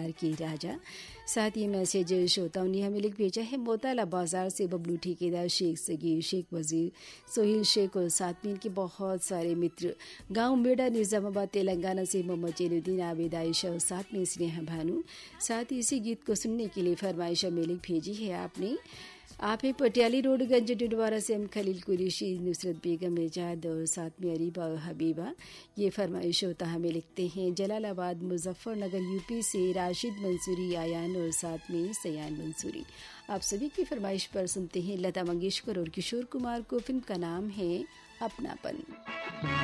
प्यार के राजा। साथ ही मैसेज श्रोताओं ने हमें लिख भेजा है मोताला बाजार से बबलू ठेकेदार, शेख सगीर, शेख वजीर, सोहिल शेख और साथ में इनके बहुत सारे मित्र गांव मेड़ा निजामाबाद तेलंगाना से मोहम्मद जैनुद्दीन, आबिद, आयशा और साथ में स्नेहा भानु। साथ ही इसी गीत को सुनने के लिए फरमाइश में लिख भेजी है आपने पटियाली रोड गंज डिडवारा से हम खलील कुरैशी, नुसरत बेगम, एजाद और साथ में अरीबा और हबीबा। ये फरमाइश होता हमें लिखते हैं जलालाबाद मुजफ्फरनगर यूपी से राशिद मंसूरी, आयान और साथ में सयान मंसूरी। आप सभी की फरमाइश पर सुनते हैं लता मंगेशकर और किशोर कुमार को। फिल्म का नाम है अपनापन।